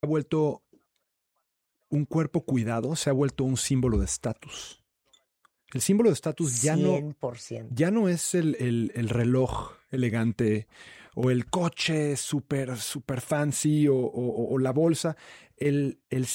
ha vuelto un cuerpo cuidado, se ha vuelto un símbolo de estatus. El símbolo de estatus 100%. ya no es el reloj elegante o el coche super fancy o la bolsa. El